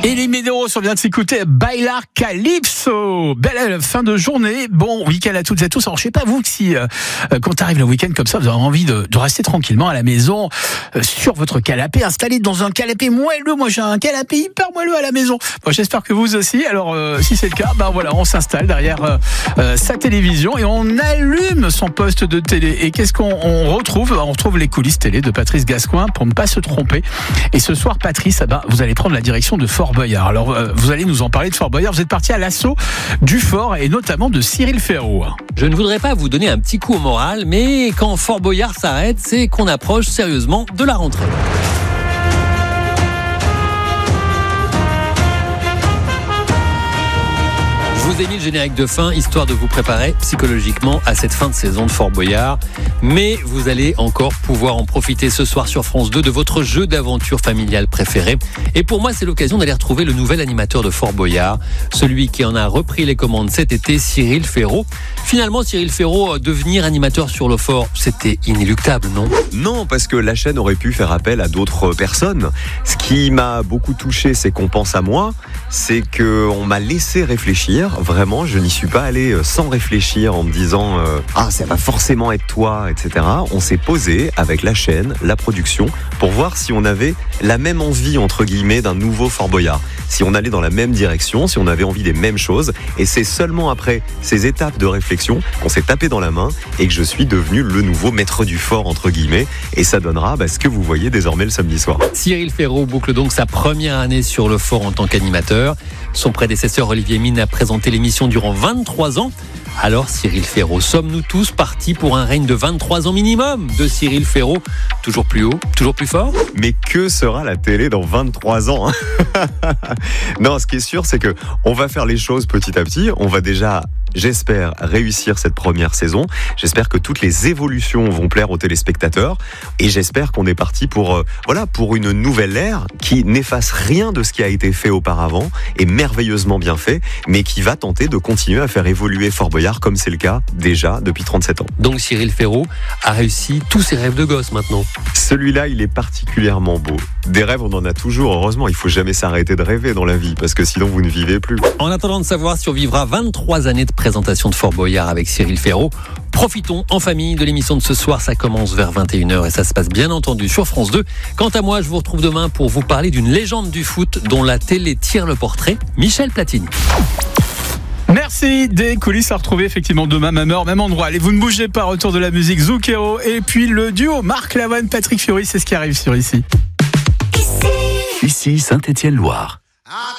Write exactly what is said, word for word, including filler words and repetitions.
Et les Médéros, on vient de s'écouter Bailar Calypso. Belle fin de journée, bon week-end à toutes et à tous. Alors je sais pas vous si euh, quand arrive le week-end comme ça, vous avez envie de, de rester tranquillement à la maison, euh, sur votre canapé, installé dans un canapé moelleux. Moi j'ai un canapé hyper moelleux à la maison. Bon, j'espère que vous aussi. Alors euh, si c'est le cas, ben voilà, on s'installe derrière euh, euh, sa télévision et on allume son poste de télé. Et qu'est-ce qu'on on retrouve? On retrouve les coulisses télé de Patrice Gascoin pour ne pas se tromper. Et ce soir, Patrice, eh ben, vous allez prendre la direction de Fort Boyard. Alors, euh, vous allez nous en parler de Fort Boyard. Vous êtes parti à l'assaut du fort et notamment de Cyril Ferraud. Je ne voudrais pas vous donner un petit coup au moral, mais quand Fort Boyard s'arrête, c'est qu'on approche sérieusement de la rentrée. Je vous ai mis le générique de fin, histoire de vous préparer psychologiquement à cette fin de saison de Fort Boyard. Mais vous allez encore pouvoir en profiter ce soir sur France deux de votre jeu d'aventure familiale préféré. Et pour moi, c'est l'occasion d'aller retrouver le nouvel animateur de Fort Boyard, celui qui en a repris les commandes cet été, Cyril Ferraud. Finalement, Cyril Ferraud, devenir animateur sur le fort, c'était inéluctable, non ? Non, parce que la chaîne aurait pu faire appel à d'autres personnes. Ce qui m'a beaucoup touché, c'est qu'on pense à moi, c'est qu'on m'a laissé réfléchir. Vraiment, je n'y suis pas allé sans réfléchir en me disant euh, « Ah, ça va forcément être toi », et cetera. On s'est posé avec la chaîne, la production, pour voir si on avait la même envie, entre guillemets, d'un nouveau Fort Boyard. Si on allait dans la même direction, si on avait envie des mêmes choses. Et c'est seulement après ces étapes de réflexion qu'on s'est tapé dans la main et que je suis devenu le nouveau maître du fort, entre guillemets. Et ça donnera bah, ce que vous voyez désormais le samedi soir. Cyril Ferraud boucle donc sa première année sur le fort en tant qu'animateur. Son prédécesseur Olivier Mine a présenté l'émission durant vingt-trois ans. Alors Cyril Ferraud, sommes-nous tous partis pour un règne de vingt-trois ans minimum de Cyril Ferraud? Toujours plus haut, toujours plus fort? Mais que sera la télé dans vingt-trois ans? Non, ce qui est sûr, c'est que on va faire les choses petit à petit. On va déjà, j'espère, réussir cette première saison. J'espère que toutes les évolutions vont plaire aux téléspectateurs. Et j'espère qu'on est parti pour, euh, voilà, pour une nouvelle ère qui n'efface rien de ce qui a été fait auparavant et merveilleusement bien fait, mais qui va tenter de continuer à faire évoluer Fort Boyard comme c'est le cas déjà depuis trente-sept ans. Donc Cyril Ferraud a réussi tous ses rêves de gosse maintenant. Celui-là, il est particulièrement beau. Des rêves, on en a toujours, heureusement. Il faut jamais s'arrêter de rêver dans la vie, parce que sinon vous ne vivez plus. En attendant de savoir si on vivra vingt-trois années de présentation de Fort Boyard avec Cyril Ferraud, profitons en famille de l'émission de ce soir. Ça commence vers vingt et une heures et ça se passe bien entendu sur France deux. Quant à moi, je vous retrouve demain pour vous parler d'une légende du foot dont la télé tire le portrait, Michel Platini. Merci, des coulisses à retrouver effectivement demain, même heure, même endroit. Allez, vous ne bougez pas, retour de la musique Zucchero et puis le duo Marc Lavoine, Patrick Fiori, c'est ce qui arrive sur Ici. Ici Saint-Étienne-Loire.